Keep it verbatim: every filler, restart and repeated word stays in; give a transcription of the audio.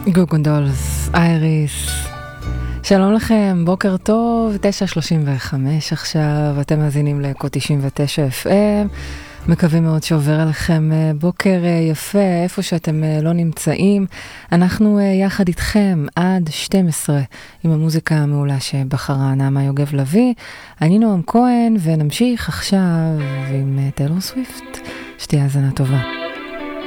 גוגונדולס, אייריס. שלום לכם, בוקר טוב, תשע שלושים וחמש עכשיו, אתם מאזינים לקו תשעים ותשע אף אם. מקווים מאוד שעובר עליכם בוקר יפה, איפה שאתם לא נמצאים. אנחנו יחד איתכם עד שתים עשרה עם המוזיקה המעולה שבחרה נעמה יוגב לוי. אני נועם כהן ונמשיך עכשיו עם טיילור סוויפט. שתהיה האזנה טובה.